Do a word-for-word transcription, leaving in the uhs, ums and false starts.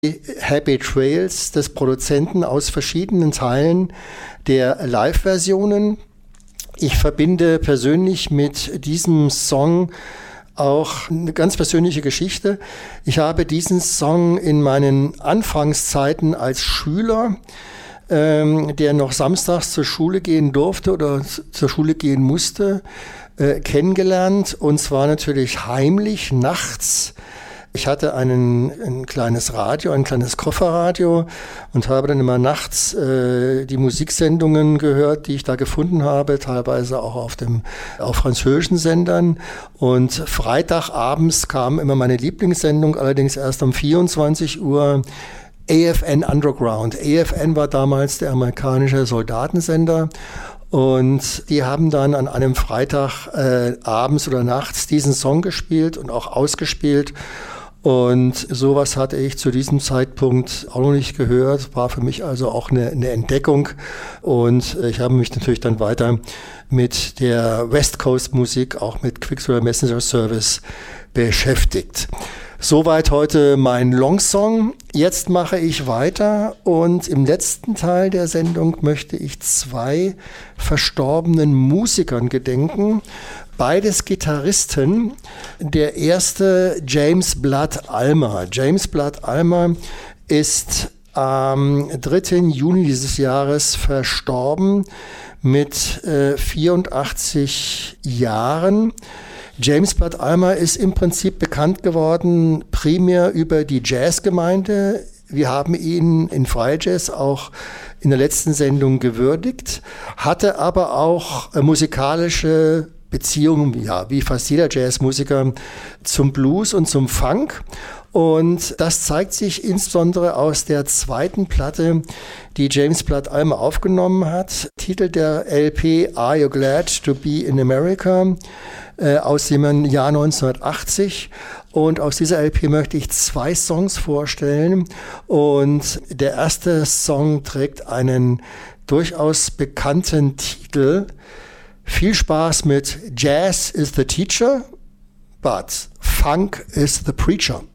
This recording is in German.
Happy Trails des Produzenten aus verschiedenen Teilen der Live-Versionen. Ich verbinde persönlich mit diesem Song auch eine ganz persönliche Geschichte. Ich habe diesen Song in meinen Anfangszeiten als Schüler, ähm, der noch samstags zur Schule gehen durfte oder zur Schule gehen musste, äh, kennengelernt. Und zwar natürlich heimlich nachts. Ich hatte einen, ein kleines Radio, ein kleines Kofferradio und habe dann immer nachts äh, die Musiksendungen gehört, die ich da gefunden habe, teilweise auch auf dem auf französischen Sendern. Und Freitagabends kam immer meine Lieblingssendung, allerdings erst um vierundzwanzig Uhr, A F N Underground. A F N war damals der amerikanische Soldatensender. Und die haben dann an einem Freitag äh, abends oder nachts diesen Song gespielt und auch ausgespielt. Und sowas hatte ich zu diesem Zeitpunkt auch noch nicht gehört, war für mich also auch eine, eine Entdeckung. Und ich habe mich natürlich dann weiter mit der West Coast Musik, auch mit Quicksilver Messenger Service beschäftigt. Soweit heute mein Longsong. Jetzt mache ich weiter und im letzten Teil der Sendung möchte ich zwei verstorbenen Musikern gedenken. Beides Gitarristen. Der erste James Blood Ulmer. James Blood Ulmer ist am dritten Juni dieses Jahres verstorben mit äh, vierundachtzig Jahren. James Blood Ulmer ist im Prinzip bekannt geworden primär über die Jazzgemeinde. Wir haben ihn in Freijazz auch in der letzten Sendung gewürdigt, hatte aber auch äh, musikalische Beziehungen, ja, wie fast jeder Jazzmusiker, zum Blues und zum Funk. Und das zeigt sich insbesondere aus der zweiten Platte, die James Blood Ulmer aufgenommen hat. Titel der L P Are You Glad to Be in America äh, aus dem Jahr neunzehnhundertachtzig. Und aus dieser L P möchte ich zwei Songs vorstellen. Und der erste Song trägt einen durchaus bekannten Titel. Viel Spaß mit Jazz is the Teacher, but Funk is the Preacher.